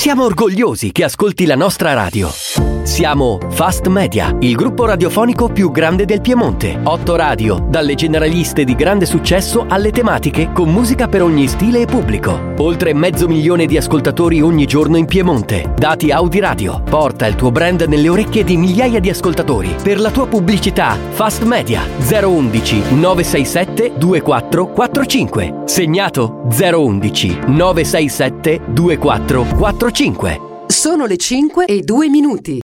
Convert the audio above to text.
Siamo orgogliosi che ascolti la nostra radio. Siamo Fast Media, il gruppo radiofonico più grande del Piemonte. 8 radio, dalle generaliste di grande successo alle tematiche con musica per ogni stile e pubblico. Oltre 500.000 di ascoltatori ogni giorno in Piemonte. Dati Audi Radio. Porta il tuo brand nelle orecchie di migliaia di ascoltatori. Per la tua pubblicità, Fast Media 011 967 2445. Segnato 011 967 2445. Sono le 5:02.